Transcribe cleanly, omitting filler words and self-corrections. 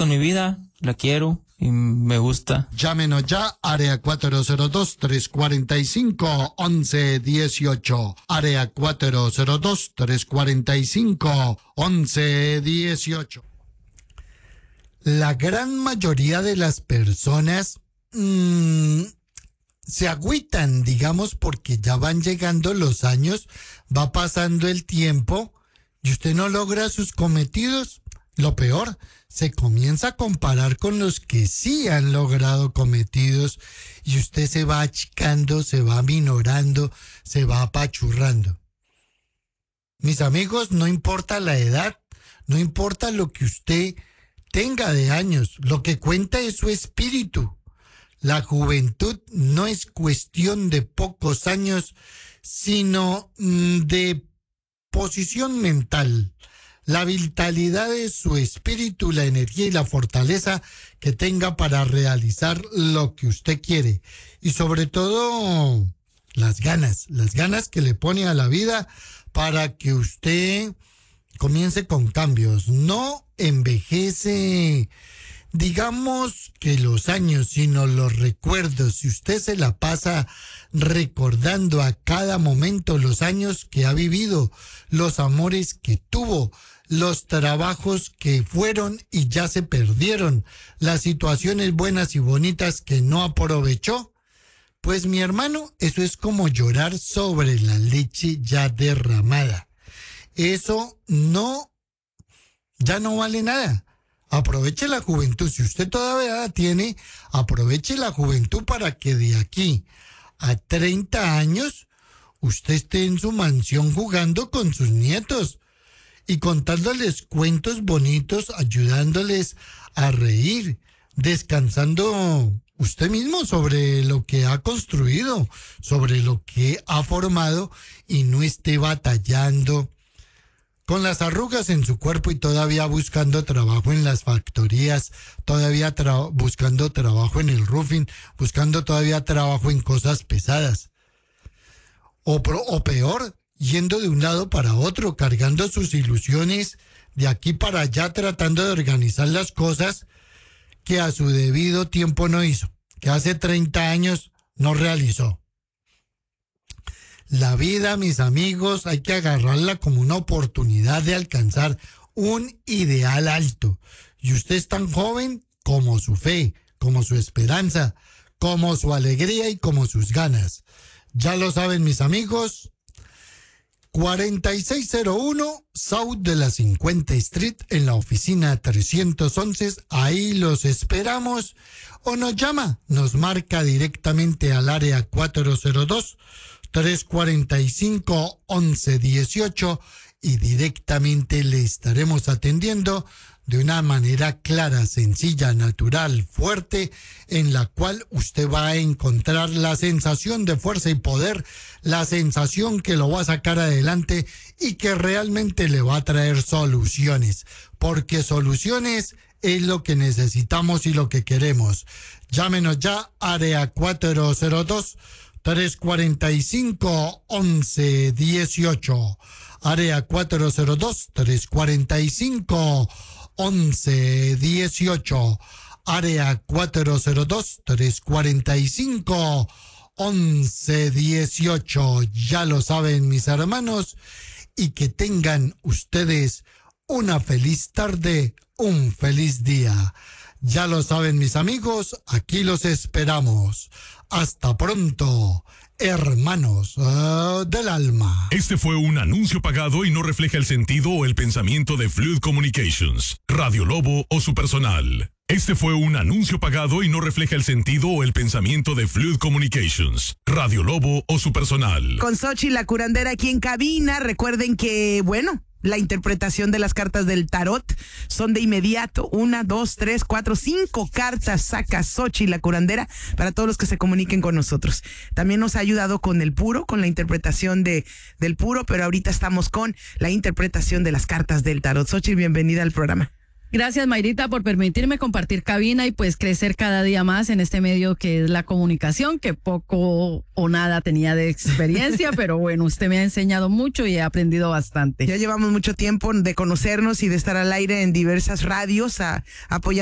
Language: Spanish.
con mi vida, la quiero y me gusta. Llámenos ya, área 402-345-1118. Área 402-345-1118. La gran mayoría de las personas se agüitan, digamos, porque ya van llegando los años, va pasando el tiempo y usted no logra sus cometidos. Lo peor, se comienza a comparar con los que sí han logrado cometidos y usted se va achicando, se va minorando, se va apachurrando. Mis amigos, no importa la edad, no importa lo que usted tenga de años, lo que cuenta es su espíritu. La juventud no es cuestión de pocos años, sino de posición mental. La vitalidad de su espíritu, la energía y la fortaleza que tenga para realizar lo que usted quiere. Y sobre todo, las ganas que le pone a la vida para que usted comience con cambios. No envejece, digamos que los años, sino los recuerdos. Si usted se la pasa recordando a cada momento los años que ha vivido, los amores que tuvo, los trabajos que fueron y ya se perdieron, las situaciones buenas y bonitas que no aprovechó, pues mi hermano, eso es como llorar sobre la leche ya derramada. Eso ya no vale nada. Aproveche la juventud. Si usted todavía la tiene, aproveche la juventud para que de aquí a 30 años usted esté en su mansión jugando con sus nietos y contándoles cuentos bonitos, ayudándoles a reír, descansando usted mismo sobre lo que ha construido, sobre lo que ha formado y no esté batallando con las arrugas en su cuerpo y todavía buscando trabajo en las factorías, todavía buscando trabajo en el roofing, buscando todavía trabajo en cosas pesadas. O peor, yendo de un lado para otro, cargando sus ilusiones de aquí para allá, tratando de organizar las cosas que a su debido tiempo no hizo, que hace 30 años no realizó. La vida, mis amigos, hay que agarrarla como una oportunidad de alcanzar un ideal alto. Y usted es tan joven como su fe, como su esperanza, como su alegría y como sus ganas. Ya lo saben, mis amigos. 4601 South de la 50 Street en la oficina 311. Ahí los esperamos. O nos llama, nos marca directamente al área 402-345-1118 y directamente le estaremos atendiendo de una manera clara, sencilla, natural, fuerte, en la cual usted va a encontrar la sensación de fuerza y poder, la sensación que lo va a sacar adelante y que realmente le va a traer soluciones, porque soluciones es lo que necesitamos y lo que queremos. Llámenos ya, área 402-345-1118. Área 402-345-1118. Área 402-345-1118. Ya lo saben, mis hermanos, y que tengan ustedes una feliz tarde, un feliz día. Ya lo saben, mis amigos, aquí los esperamos. Hasta pronto, hermanos del alma. Este fue un anuncio pagado y no refleja el sentido o el pensamiento de Fluid Communications, Radio Lobo o su personal. Este fue un anuncio pagado y no refleja el sentido o el pensamiento de Fluid Communications, Radio Lobo o su personal. Con Xochitl la curandera aquí en cabina. Recuerden que, la interpretación de las cartas del tarot son de inmediato. 1, 2, 3, 4, 5 cartas saca Xochitl la curandera para todos los que se comuniquen con nosotros. También nos ha ayudado con el puro, con la interpretación del puro, pero ahorita estamos con la interpretación de las cartas del tarot. Xochitl, bienvenida al programa. Gracias, Mayrita, por permitirme compartir cabina y pues crecer cada día más en este medio que es la comunicación, que poco o nada tenía de experiencia, pero bueno, usted me ha enseñado mucho y he aprendido bastante. Ya llevamos mucho tiempo de conocernos y de estar al aire en diversas radios apoyando